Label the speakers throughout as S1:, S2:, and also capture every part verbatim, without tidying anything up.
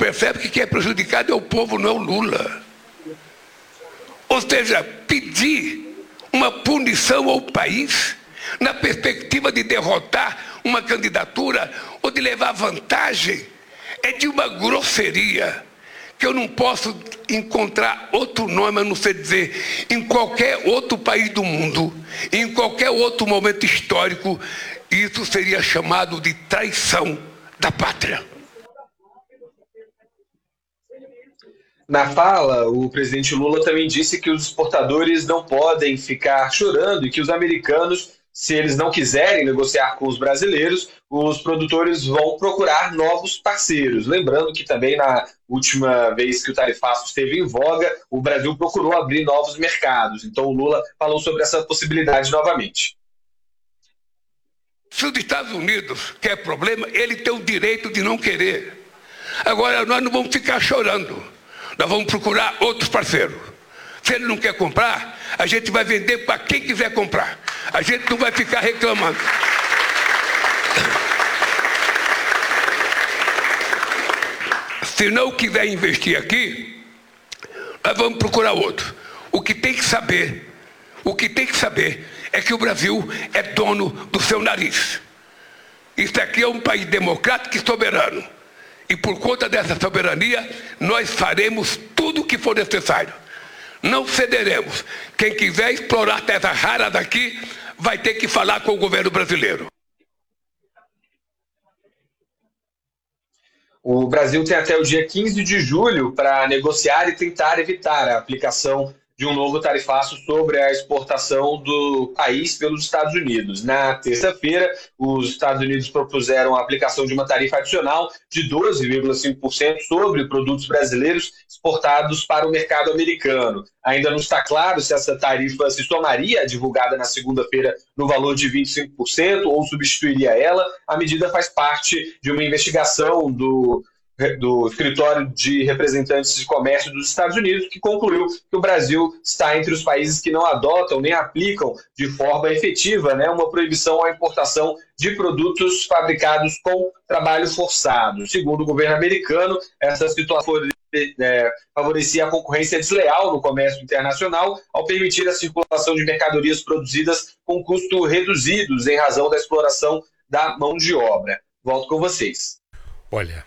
S1: percebe que quem é prejudicado é o povo, não é o Lula. Ou seja, pedir uma punição ao país na perspectiva de derrotar uma candidatura ou de levar vantagem é de uma grosseria que eu não posso encontrar outro nome a não ser dizer, em qualquer outro país do mundo, em qualquer outro momento histórico, isso seria chamado de traição da pátria.
S2: Na fala, o presidente Lula também disse que os exportadores não podem ficar chorando e que os americanos, se eles não quiserem negociar com os brasileiros, os produtores vão procurar novos parceiros. Lembrando que também na última vez que o tarifaço esteve em voga, o Brasil procurou abrir novos mercados. Então o Lula falou sobre essa possibilidade novamente.
S1: Se os Estados Unidos quer problema, ele tem o direito de não querer. Agora nós não vamos ficar chorando. Nós vamos procurar outros parceiros. Se ele não quer comprar, a gente vai vender para quem quiser comprar. A gente não vai ficar reclamando. Se não quiser investir aqui, nós vamos procurar outro. O que tem que saber, o que tem que saber é que o Brasil é dono do seu nariz. Isso aqui é um país democrático e soberano. E por conta dessa soberania, nós faremos tudo o que for necessário. Não cederemos. Quem quiser explorar terra rara daqui, vai ter que falar com o governo brasileiro.
S2: O Brasil tem até o dia quinze de julho para negociar e tentar evitar a aplicação de um novo tarifaço sobre a exportação do país pelos Estados Unidos. Na terça-feira, os Estados Unidos propuseram a aplicação de uma tarifa adicional de doze vírgula cinco por cento sobre produtos brasileiros exportados para o mercado americano. Ainda não está claro se essa tarifa se somaria à divulgada na segunda-feira no valor de vinte e cinco por cento ou substituiria ela. A medida faz parte de uma investigação do do Escritório de Representantes de Comércio dos Estados Unidos, que concluiu que o Brasil está entre os países que não adotam nem aplicam de forma efetiva, né, uma proibição à importação de produtos fabricados com trabalho forçado. Segundo o governo americano, essa situação é, favorecia a concorrência desleal no comércio internacional ao permitir a circulação de mercadorias produzidas com custo reduzidos em razão da exploração da mão de obra. Volto com vocês.
S3: Olha,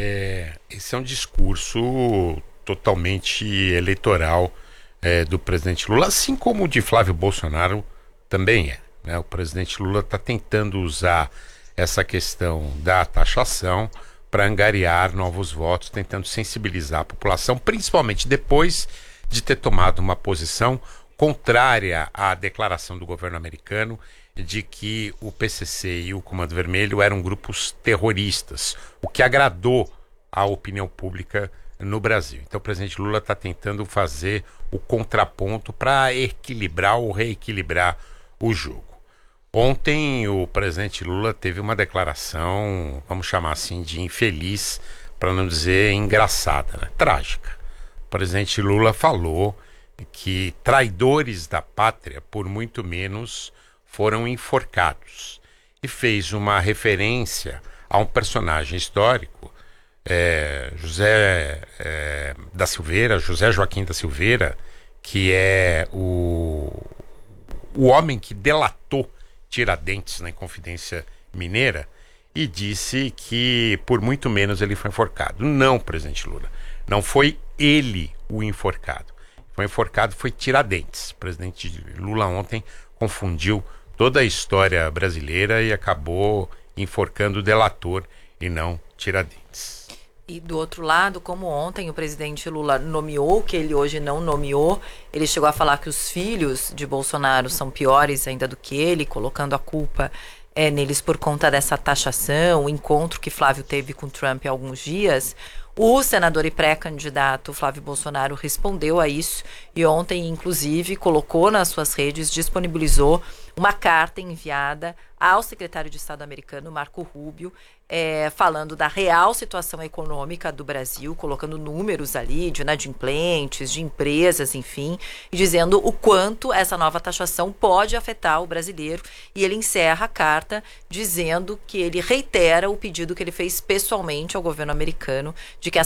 S3: É, esse é um discurso totalmente eleitoral é, do presidente Lula, assim como o de Flávio Bolsonaro também é, né? O presidente Lula está tentando usar essa questão da taxação para angariar novos votos, tentando sensibilizar a população, principalmente depois de ter tomado uma posição contrária à declaração do governo americano de que o P C C e o Comando Vermelho eram grupos terroristas, o que agradou a opinião pública no Brasil. Então o presidente Lula está tentando fazer o contraponto para equilibrar ou reequilibrar o jogo. Ontem o presidente Lula teve uma declaração, vamos chamar assim, de infeliz, para não dizer engraçada, né? Trágica. O presidente Lula falou que traidores da pátria, por muito menos, foram enforcados, e fez uma referência a um personagem histórico, é, José é, da Silveira, José Joaquim da Silveira, que é o, o homem que delatou Tiradentes na Inconfidência Mineira, e disse que por muito menos ele foi enforcado. Não, presidente Lula, não foi ele o enforcado. Foi enforcado foi Tiradentes. O presidente Lula ontem confundiu toda a história brasileira e acabou enforcando o delator e não Tiradentes.
S4: E do outro lado, como ontem o presidente Lula nomeou, que ele hoje não nomeou, ele chegou a falar que os filhos de Bolsonaro são piores ainda do que ele, colocando a culpa é, neles por conta dessa taxação, o encontro que Flávio teve com Trump há alguns dias. O senador e pré-candidato Flávio Bolsonaro respondeu a isso e ontem, inclusive, colocou nas suas redes, disponibilizou uma carta enviada ao secretário de Estado americano, Marco Rubio, é, falando da real situação econômica do Brasil, colocando números ali de inadimplentes, de empresas, enfim, e dizendo o quanto essa nova taxação pode afetar o brasileiro. E ele encerra a carta dizendo que ele reitera o pedido que ele fez pessoalmente ao governo americano de que